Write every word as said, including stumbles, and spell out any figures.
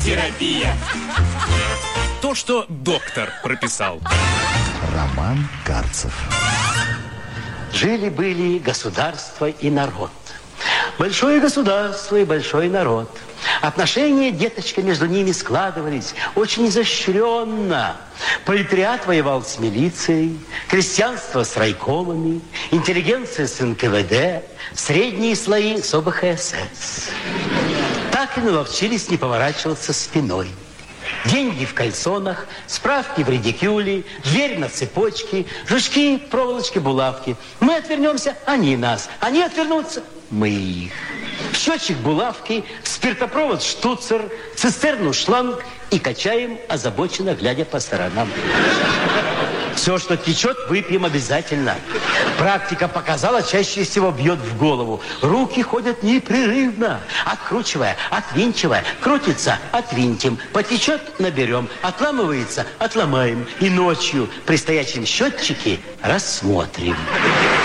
Терапия. То, что доктор прописал. Роман Карцев. Жили-были государство и народ. Большое государство и большой народ. Отношения, деточка, между ними складывались очень изощренно. Пролетариат воевал с милицией, крестьянство с райкомами, интеллигенция с эн ка вэ дэ, средние слои с о бэ ха эс эс. Так и наловчились не поворачиваться спиной. Деньги в кальсонах, справки в редикюле, дверь на цепочке, жучки, проволочки, булавки. Мы отвернемся, они нас. Они отвернутся, мы их. Счетчик булавки, спиртопровод штуцер, цистерну шланг и качаем, озабоченно глядя по сторонам. Все, что течет, выпьем обязательно. Практика показала, чаще всего бьет в голову. Руки ходят непрерывно, откручивая, отвинчивая, крутится, отвинтим, потечет, наберем, отламывается, отломаем. И ночью при стоячем счетчике рассмотрим.